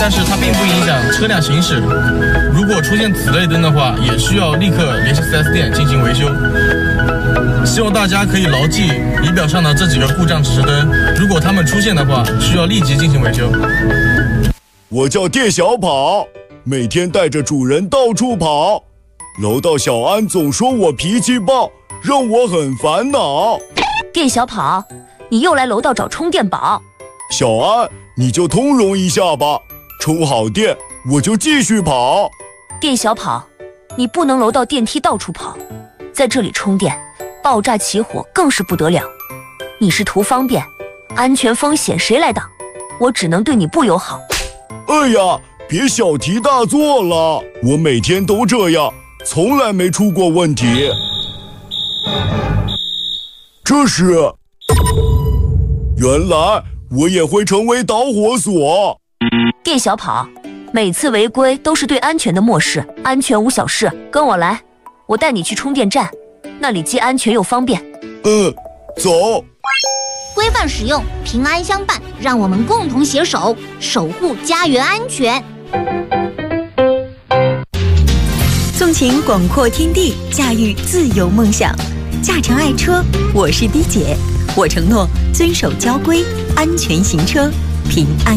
但是它并不影响车辆行驶。如果出现此类灯的话，也需要立刻联系 4S 店进行维修。希望大家可以牢记仪表上的这几个故障指示灯，如果它们出现的话，需要立即进行维修。 我叫店小跑，每天带着主人到处跑。楼道小安总说我脾气暴，让我很烦恼。 店小跑，你又来楼道找充电宝。 小安，你就通融一下吧，充好电我就继续跑。 店小跑，你不能楼道电梯到处跑，在这里充电，爆炸起火更是不得了。你是图方便，安全风险谁来挡？我只能对你不友好。 哎呀，别小题大做了，我每天都这样，从来没出过问题。这是，原来我也会成为导火索。 店小跑，每次违规都是对安全的漠视，安全无小事，跟我来，我带你去充电站，那里既安全又方便。 走。 规范使用，平安相伴，让我们共同携手，守护家园安全。 纵情广阔天地，驾驭自由梦想。驾乘爱车，我是滴姐，我承诺遵守交规，安全行车，平安。